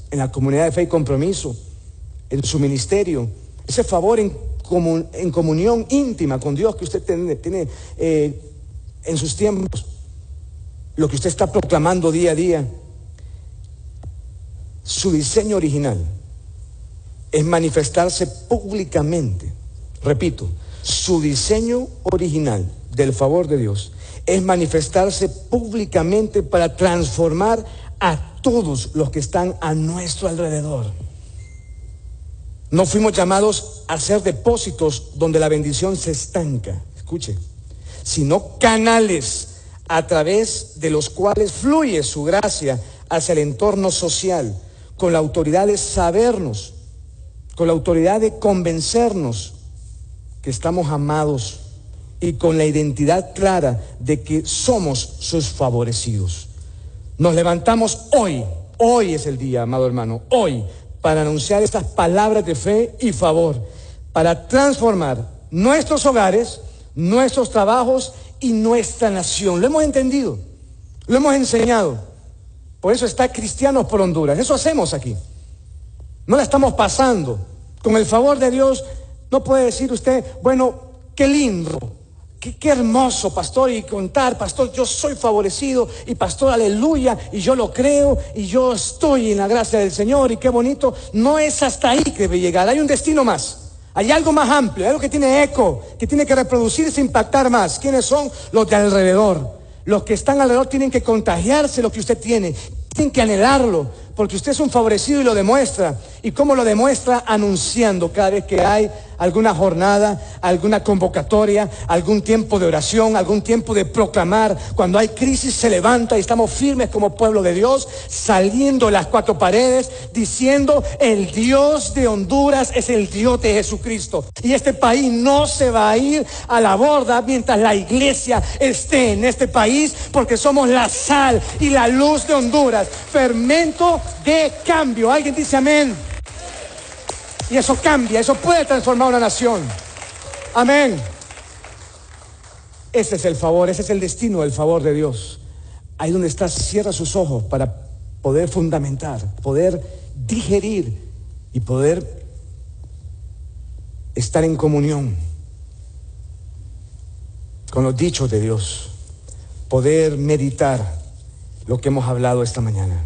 en la comunidad de fe y compromiso, en su ministerio, ese favor en comunión íntima con Dios que usted tiene en sus tiempos, lo que usted está proclamando día a día. Su diseño original es manifestarse públicamente. Repito, su diseño original del favor de Dios es manifestarse públicamente para transformar a todos los que están a nuestro alrededor. No fuimos llamados a ser depósitos donde la bendición se estanca, escuche, sino canales a través de los cuales fluye su gracia hacia el entorno social, con la autoridad de sabernos, con la autoridad de convencernos que estamos amados y con la identidad clara de que somos sus favorecidos. Nos levantamos hoy es el día, amado hermano, hoy, para anunciar estas palabras de fe y favor, para transformar nuestros hogares, nuestros trabajos y nuestra nación. Lo hemos entendido, lo hemos enseñado. Por eso está Cristianos por Honduras. Eso hacemos aquí. No la estamos pasando. Con el favor de Dios, no puede decir usted, bueno, qué lindo, qué hermoso, pastor, y contar, pastor, yo soy favorecido, y pastor, aleluya, y yo lo creo, y yo estoy en la gracia del Señor, y qué bonito. No es hasta ahí que debe llegar. Hay un destino más. Hay algo más amplio, hay algo que tiene eco, que tiene que reproducirse, impactar más. ¿Quiénes son? Los de alrededor. Los que están alrededor tienen que contagiarse lo que usted tiene, tienen que anhelarlo, porque usted es un favorecido y lo demuestra. ¿Y cómo lo demuestra? Anunciando cada vez que hay alguna jornada, alguna convocatoria, algún tiempo de oración, algún tiempo de proclamar. Cuando hay crisis se levanta y estamos firmes como pueblo de Dios, saliendo de las cuatro paredes, diciendo: el Dios de Honduras es el Dios de Jesucristo. Y este país no se va a ir a la borda mientras la iglesia esté en este país, porque somos la sal y la luz de Honduras, fermento de cambio. ¿Alguien dice amén? Y eso cambia, eso puede transformar una nación. Amén. Ese es el favor, ese es el destino del favor de Dios. Ahí donde estás, cierra sus ojos para poder fundamentar, poder digerir y poder estar en comunión con los dichos de Dios, poder meditar lo que hemos hablado esta mañana.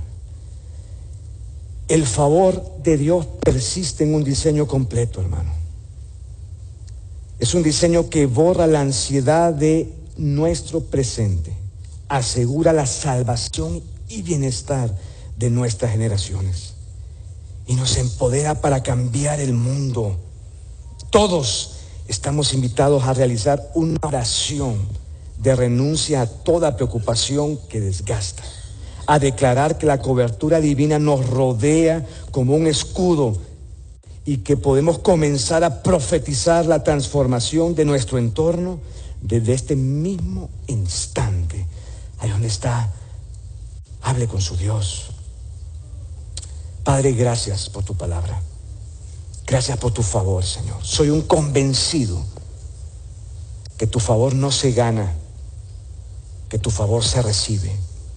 El favor de Dios persiste en un diseño completo, hermano. Es un diseño que borra la ansiedad de nuestro presente, asegura la salvación y bienestar de nuestras generaciones y nos empodera para cambiar el mundo. Todos estamos invitados a realizar una oración de renuncia a toda preocupación que desgasta, a declarar que la cobertura divina nos rodea como un escudo y que podemos comenzar a profetizar la transformación de nuestro entorno desde este mismo instante. Ahí donde está, hable con su Dios. Padre, gracias por tu palabra. Gracias por tu favor, Señor. Soy un convencido que tu favor no se gana, que tu favor se recibe.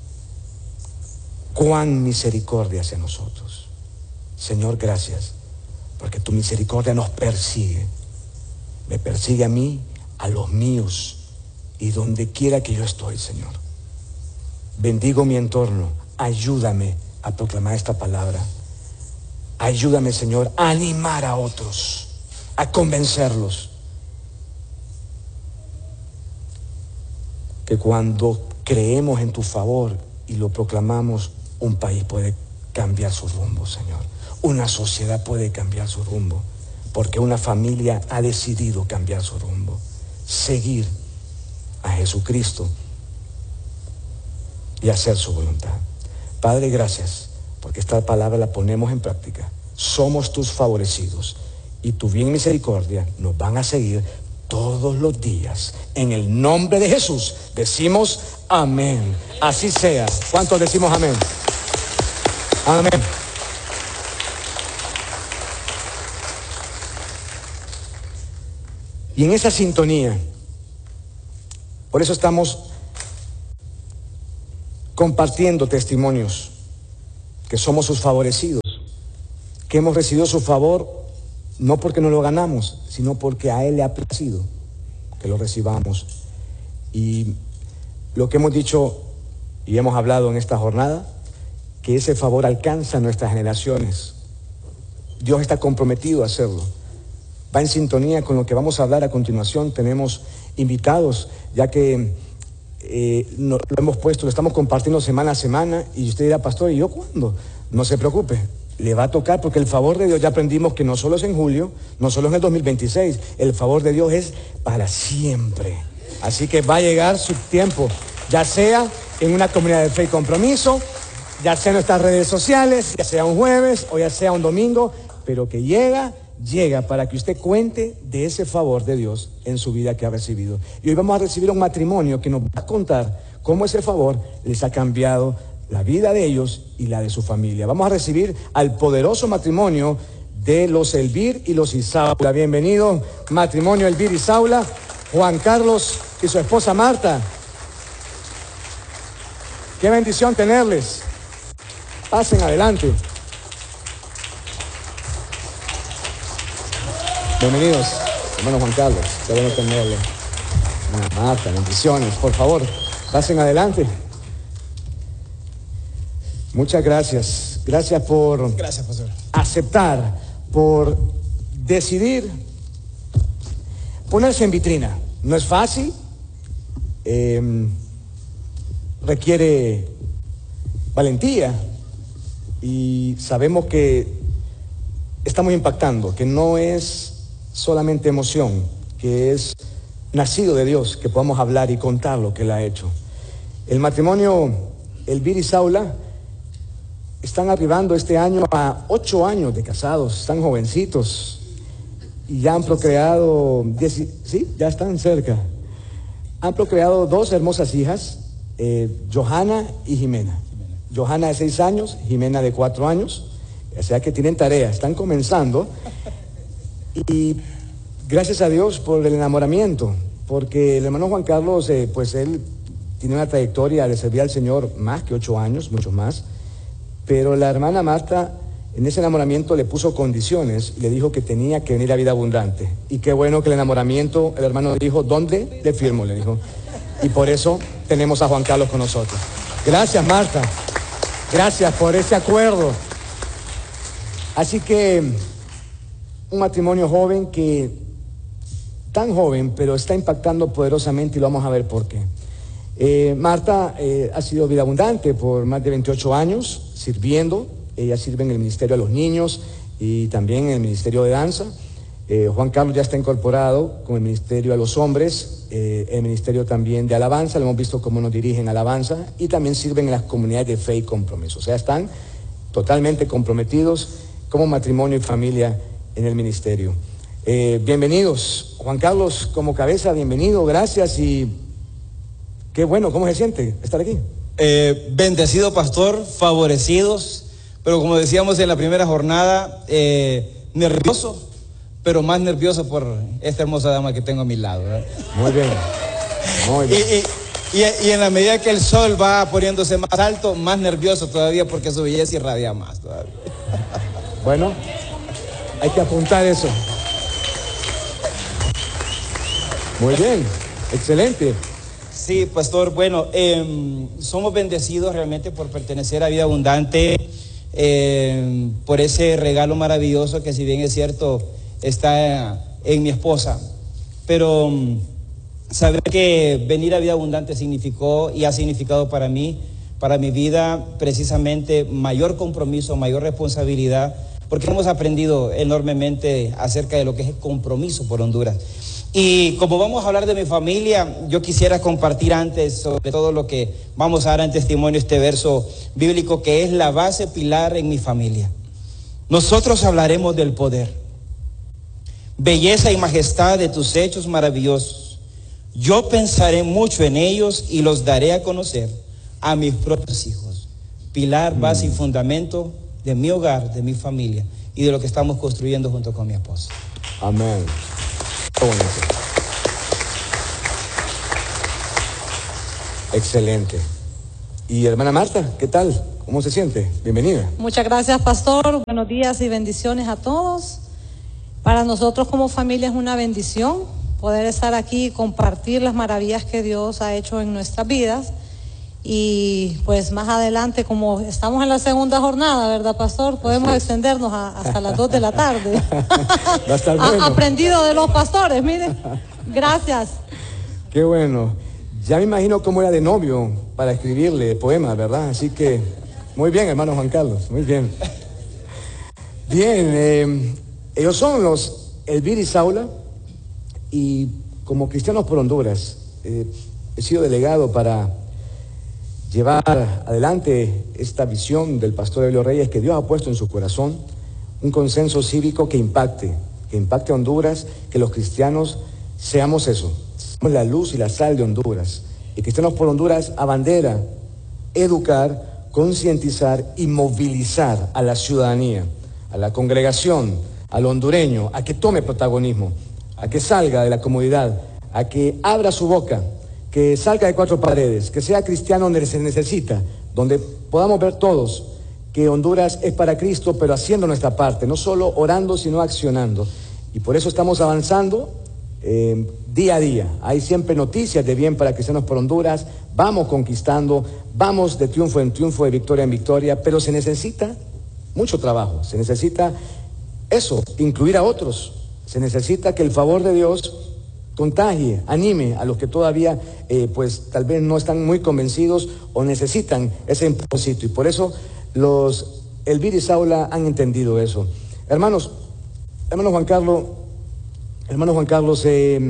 Cuán misericordia hacia nosotros. Señor, gracias, porque tu misericordia nos persigue. Me persigue a mí, a los míos, y donde quiera que yo estoy, Señor. Bendigo mi entorno. Ayúdame a proclamar esta palabra. Ayúdame, Señor, a animar a otros, a convencerlos que cuando creemos en tu favor y lo proclamamos, un país puede cambiar su rumbo, Señor. Una sociedad puede cambiar su rumbo, porque una familia ha decidido cambiar su rumbo, seguir a Jesucristo y hacer su voluntad. Padre, gracias, porque esta palabra la ponemos en práctica. Somos tus favorecidos y tu bien y misericordia nos van a seguir todos los días. En el nombre de Jesús decimos amén. Así sea. ¿Cuántos decimos amén? Amén. Y en esa sintonía, por eso estamos compartiendo testimonios que somos sus favorecidos. que hemos recibido su favor, no porque no lo ganamos, sino porque a Él le ha placido que lo recibamos. Y lo que hemos dicho y hemos hablado en esta jornada, que ese favor alcanza a nuestras generaciones. Dios está comprometido a hacerlo. Va en sintonía con lo que vamos a hablar a continuación. Tenemos invitados, ya que lo hemos puesto, lo estamos compartiendo semana a semana, y usted dirá, pastor, ¿y yo cuándo? No se preocupe, le va a tocar, porque el favor de Dios, ya aprendimos que no solo es en julio, no solo es en el 2026, el favor de Dios es para siempre. Así que va a llegar su tiempo, ya sea en una comunidad de fe y compromiso, ya sea en nuestras redes sociales, ya sea un jueves o ya sea un domingo, pero que llega para que usted cuente de ese favor de Dios en su vida que ha recibido. Y hoy vamos a recibir un matrimonio que nos va a contar cómo ese favor les ha cambiado la vida de ellos y la de su familia. Vamos a recibir al poderoso matrimonio de los Elvir y los Isaula. Bienvenido, matrimonio Elvir y Isaula, Juan Carlos y su esposa Marta. Qué bendición tenerles. Pasen adelante. Bienvenidos, hermano Juan Carlos. Qué bueno tenerle. Marta, bendiciones. Por favor, pasen adelante. Muchas gracias. Gracias por aceptar, por decidir ponerse en vitrina. No es fácil. Requiere valentía. Y sabemos que estamos impactando, que no es solamente emoción, que es nacido de Dios, que podamos hablar y contar lo que Él ha hecho. El matrimonio Elvir y Isaula están arribando este año a 8 años de casados, están jovencitos y ya han procreado, sí, ya están cerca. Han procreado 2 hermosas hijas, Johanna y Jimena. Johanna de 6 años, Jimena de 4 años, o sea que tienen tarea, están comenzando. Y gracias a Dios por el enamoramiento, porque el hermano Juan Carlos, pues él tiene una trayectoria de servir al Señor más que 8 años, muchos más, pero la hermana Marta en ese enamoramiento le puso condiciones y le dijo que tenía que venir a Vida Abundante. Y qué bueno que el enamoramiento, el hermano dijo, ¿dónde le firmo? Le dijo. Y por eso tenemos a Juan Carlos con nosotros. Gracias, Marta. Gracias por ese acuerdo. Así que un matrimonio joven tan joven, pero está impactando poderosamente y lo vamos a ver por qué. Marta ha sido Vida Abundante por más de 28 años sirviendo. Ella sirve en el ministerio a los niños y también en el ministerio de danza. Juan Carlos ya está incorporado con el ministerio a los hombres, el ministerio también de alabanza. Lo hemos visto cómo nos dirigen alabanza y también sirven en las comunidades de fe y compromiso. O sea, están totalmente comprometidos como matrimonio y familia en el ministerio. Bienvenidos. Juan Carlos como cabeza, bienvenido, gracias. Y qué bueno, ¿cómo se siente estar aquí? Bendecido, pastor, favorecidos, pero como decíamos en la primera jornada, nervioso, pero más nervioso por esta hermosa dama que tengo a mi lado, ¿verdad? Muy bien, muy bien. Y en la medida que el sol va poniéndose más alto, más nervioso todavía porque su belleza irradia más todavía. Bueno, hay que apuntar eso. Muy bien, excelente. Sí, pastor, bueno, somos bendecidos realmente por pertenecer a Vida Abundante, por ese regalo maravilloso que, si bien es cierto, está en mi esposa, pero saber que venir a Vida Abundante significó y ha significado para mí, para mi vida, precisamente mayor compromiso, mayor responsabilidad, porque hemos aprendido enormemente acerca de lo que es el compromiso por Honduras. Y como vamos a hablar de mi familia, yo quisiera compartir antes sobre todo lo que vamos a dar en testimonio, este verso bíblico que es la base pilar en mi familia. Nosotros hablaremos del poder, belleza y majestad de tus hechos maravillosos. Yo pensaré mucho en ellos y los daré a conocer a mis propios hijos. Pilar, base y fundamento de mi hogar, de mi familia y de lo que estamos construyendo junto con mi esposa. Amén. Qué bonito. Excelente. Y hermana Marta, ¿qué tal? ¿Cómo se siente? Bienvenida. Muchas gracias, pastor. Buenos días y bendiciones a todos. Para nosotros como familia es una bendición poder estar aquí y compartir las maravillas que Dios ha hecho en nuestras vidas. Y pues más adelante, como estamos en la segunda jornada, ¿verdad, pastor? Podemos extendernos hasta las 2 de la tarde. Va a estar bueno. Aprendido de los pastores, miren. Gracias. Qué bueno. Ya me imagino cómo era de novio para escribirle poemas, ¿verdad? Así que, muy bien, hermano Juan Carlos, muy bien. Bien, ellos son los Elvira y Saula, y como Cristianos por Honduras, he sido delegado para llevar adelante esta visión del pastor Evelio Reyes que Dios ha puesto en su corazón, un consenso cívico que impacte a Honduras, que los cristianos seamos eso, somos la luz y la sal de Honduras. Y Cristianos por Honduras abandera educar, concientizar y movilizar a la ciudadanía, a la congregación, al hondureño, a que tome protagonismo, a que salga de la comodidad, a que abra su boca, que salga de 4 paredes, que sea cristiano donde se necesita, donde podamos ver todos que Honduras es para Cristo, pero haciendo nuestra parte, no solo orando, sino accionando. Y por eso estamos avanzando día a día. Hay siempre noticias de bien para Cristianos por Honduras, vamos conquistando, vamos de triunfo en triunfo, de victoria en victoria, pero se necesita mucho trabajo, se necesita eso, incluir a otros, se necesita que el favor de Dios contagie, anime a los que todavía pues tal vez no están muy convencidos o necesitan ese empujoncito, y por eso los Elvira y Saula han entendido eso. Hermano Juan Carlos,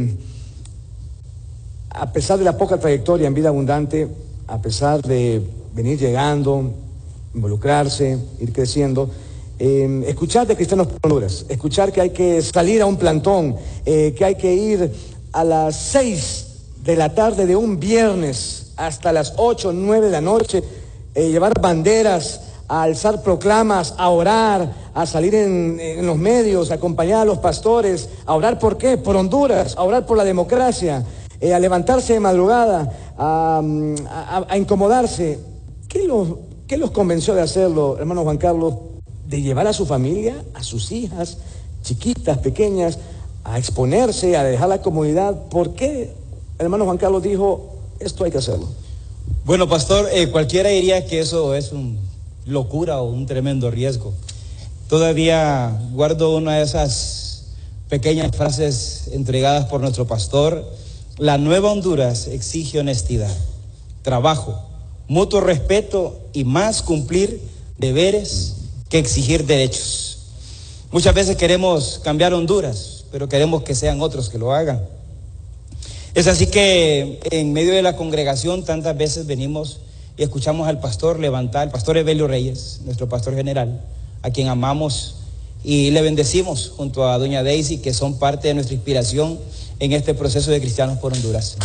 a pesar de la poca trayectoria en Vida Abundante, a pesar de venir llegando, involucrarse, ir creciendo, escuchar de Cristianos por Honduras, escuchar que hay que salir a un plantón, que hay que ir a las 6 de la tarde de un viernes hasta las 8 o 9 de la noche, llevar banderas, a alzar proclamas, a orar, a salir en los medios, a acompañar a los pastores, a orar ¿por qué? Por Honduras, a orar por la democracia, a levantarse de madrugada, a incomodarse. ¿Qué los convenció de hacerlo, hermano Juan Carlos? De llevar a su familia, a sus hijas, chiquitas, pequeñas, a exponerse, a dejar la comodidad. ¿Por qué, hermano Juan Carlos, dijo, esto hay que hacerlo? Bueno, pastor, cualquiera diría que eso es una locura o un tremendo riesgo. Todavía guardo una de esas pequeñas frases entregadas por nuestro pastor: la nueva Honduras exige honestidad, trabajo, mutuo respeto y más cumplir deberes que exigir derechos. Muchas veces queremos cambiar Honduras, pero queremos que sean otros que lo hagan. Es así que en medio de la congregación tantas veces venimos y escuchamos al pastor levantar, el pastor Evelio Reyes, nuestro pastor general, a quien amamos y le bendecimos junto a doña Daisy, que son parte de nuestra inspiración en este proceso de Cristianos por Honduras.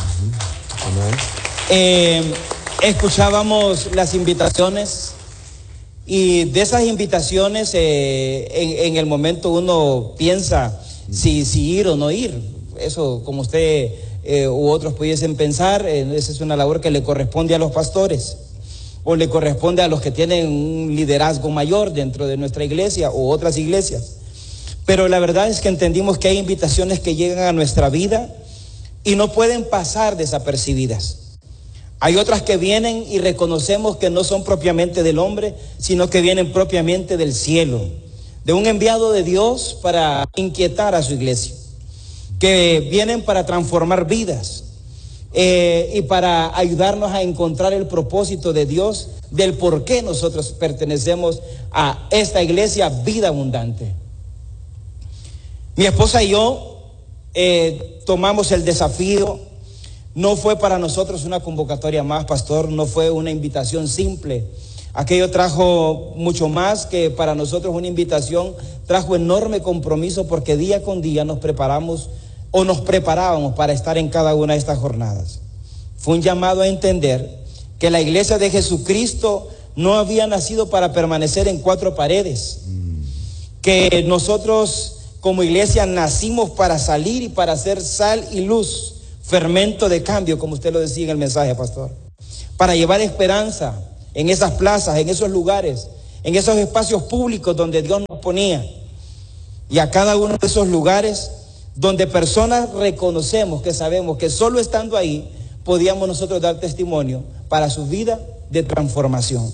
Escuchábamos las invitaciones, y de esas invitaciones en el momento uno piensa si ir o no ir. Eso, como usted u otros pudiesen pensar, esa es una labor que le corresponde a los pastores, o le corresponde a los que tienen un liderazgo mayor dentro de nuestra iglesia o otras iglesias. Pero la verdad es que entendimos que hay invitaciones que llegan a nuestra vida y no pueden pasar desapercibidas. Hay otras que vienen y reconocemos que no son propiamente del hombre, sino que vienen propiamente del cielo, de un enviado de Dios para inquietar a su iglesia, que vienen para transformar vidas y para ayudarnos a encontrar el propósito de Dios, del por qué nosotros pertenecemos a esta iglesia Vida Abundante. Mi esposa y yo tomamos el desafío. No fue para nosotros una convocatoria más, pastor, no fue una invitación simple. Aquello trajo mucho más que para nosotros una invitación, trajo enorme compromiso, porque día con día nos preparábamos para estar en cada una de estas jornadas. Fue un llamado a entender que la iglesia de Jesucristo no había nacido para permanecer en 4 paredes, que nosotros como iglesia nacimos para salir y para ser sal y luz, fermento de cambio, como usted lo decía en el mensaje, pastor, para llevar esperanza, en esas plazas, en esos lugares, en esos espacios públicos donde Dios nos ponía. Y a cada uno de esos lugares donde personas reconocemos, que sabemos que solo estando ahí podíamos nosotros dar testimonio para su vida de transformación.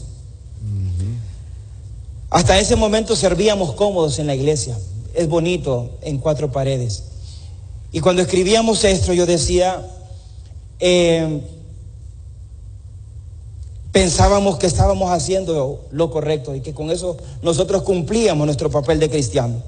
Hasta ese momento servíamos cómodos en la iglesia. Es bonito en 4 paredes. Y cuando escribíamos esto, yo decía, pensábamos que estábamos haciendo lo correcto y que con eso nosotros cumplíamos nuestro papel de cristiano.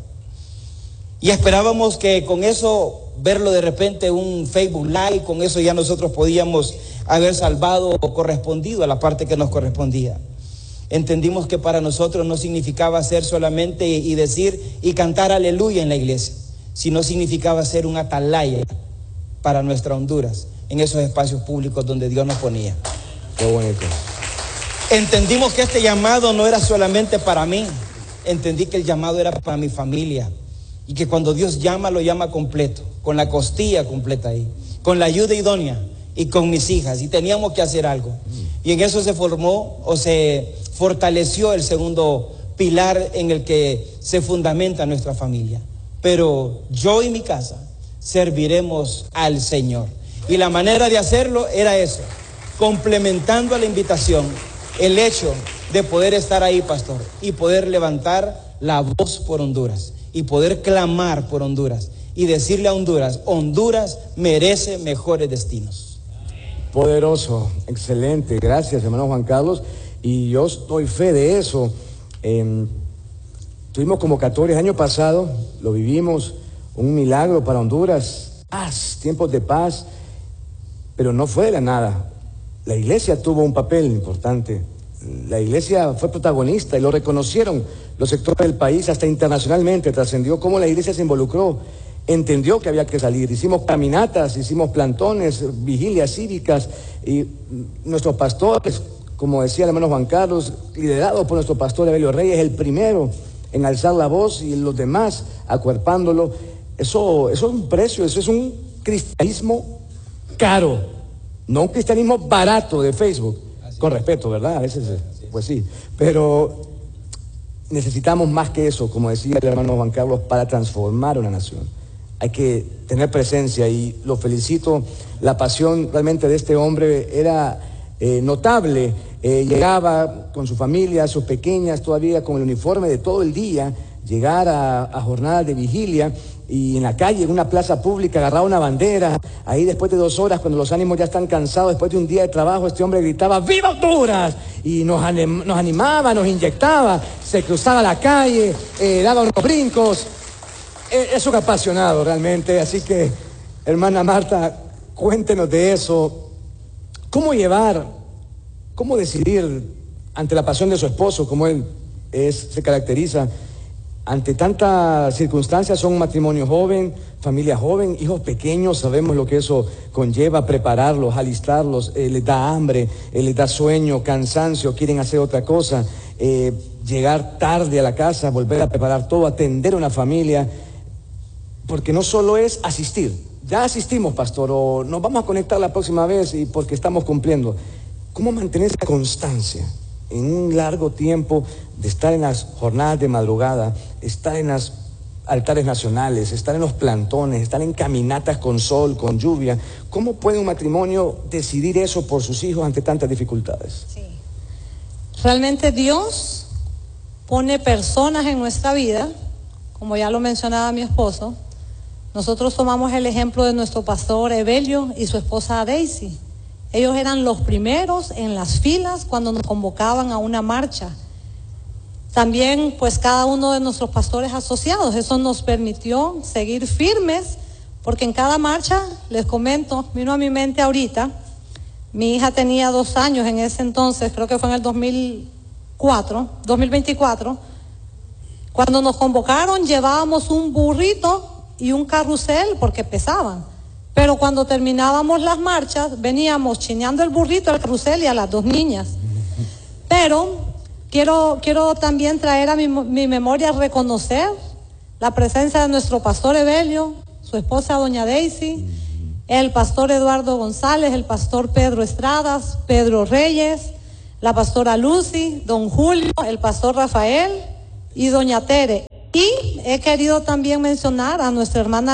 Y esperábamos que con eso, verlo de repente un Facebook Live, con eso ya nosotros podíamos haber salvado o correspondido a la parte que nos correspondía. Entendimos que para nosotros no significaba ser solamente y decir y cantar aleluya en la iglesia, sino significaba ser un atalaya para nuestra Honduras, en esos espacios públicos donde Dios nos ponía. Qué bonito. Entendimos que este llamado no era solamente para mí, entendí que el llamado era para mi familia, y que cuando Dios llama, lo llama completo, con la costilla completa ahí, con la ayuda idónea y con mis hijas, y teníamos que hacer algo. Y en eso se formó o se fortaleció el segundo pilar en el que se fundamenta nuestra familia. Pero yo y mi casa serviremos al Señor. Y la manera de hacerlo era eso, complementando a la invitación, el hecho de poder estar ahí, pastor, y poder levantar la voz por Honduras, y poder clamar por Honduras, y decirle a Honduras, Honduras merece mejores destinos. Poderoso, excelente, gracias hermano Juan Carlos, y yo doy fe de eso. Tuvimos convocatorias el año pasado, lo vivimos, un milagro para Honduras, paz, tiempos de paz, pero no fue de la nada. La iglesia tuvo un papel importante, la iglesia fue protagonista y lo reconocieron los sectores del país, hasta internacionalmente trascendió cómo la iglesia se involucró, entendió que había que salir, hicimos caminatas, hicimos plantones, vigilias cívicas, y nuestros pastores, como decía el hermano Juan Carlos, liderado por nuestro pastor Evelio Reyes, el primero en alzar la voz y los demás acuerpándolo. Eso es un precio, eso es un cristianismo caro, no un cristianismo barato de Facebook, con respeto, ¿verdad? A veces, pues sí, pero necesitamos más que eso, como decía el hermano Juan Carlos, para transformar una nación. Hay que tener presencia y lo felicito, la pasión realmente de este hombre era notable. Llegaba con su familia, sus pequeñas todavía con el uniforme de todo el día, llegar a jornadas de vigilia y en la calle, en una plaza pública, agarraba una bandera. Ahí después de 2 horas, cuando los ánimos ya están cansados, después de un día de trabajo, este hombre gritaba ¡Viva Honduras! Y nos animaba, nos inyectaba, se cruzaba la calle, daba unos brincos. Es un apasionado realmente, así que hermana Marta, cuéntenos de eso. ¿Cómo decidir ante la pasión de su esposo, como él se caracteriza? Ante tantas circunstancias, son un matrimonio joven, familia joven, hijos pequeños, sabemos lo que eso conlleva, prepararlos, alistarlos, les da hambre, les da sueño, cansancio, quieren hacer otra cosa, llegar tarde a la casa, volver a preparar todo, atender a una familia, porque no solo es asistir, ya asistimos, pastor, o nos vamos a conectar la próxima vez y porque estamos cumpliendo. ¿Cómo mantener esa constancia en un largo tiempo de estar en las jornadas de madrugada, estar en los altares nacionales, estar en los plantones, estar en caminatas con sol, con lluvia? ¿Cómo puede un matrimonio decidir eso por sus hijos ante tantas dificultades? Sí. Realmente Dios pone personas en nuestra vida, como ya lo mencionaba mi esposo. Nosotros tomamos el ejemplo de nuestro pastor Evelio y su esposa Daisy. Ellos eran los primeros en las filas cuando nos convocaban a una marcha. También, pues, cada uno de nuestros pastores asociados. Eso nos permitió seguir firmes, porque en cada marcha, les comento, vino a mi mente ahorita, mi hija tenía 2 años en ese entonces, creo que fue en el 2024. Cuando nos convocaron, llevábamos un burrito y un carrusel porque pesaban. Pero cuando terminábamos las marchas, veníamos chineando el burrito, el carrusel y a las 2 niñas. Pero quiero también traer a mi memoria, reconocer la presencia de nuestro pastor Evelio, su esposa doña Daisy, el pastor Eduardo González, el pastor Pedro Estradas, Pedro Reyes, la pastora Lucy, don Julio, el pastor Rafael y doña Tere. Y he querido también mencionar a nuestra hermana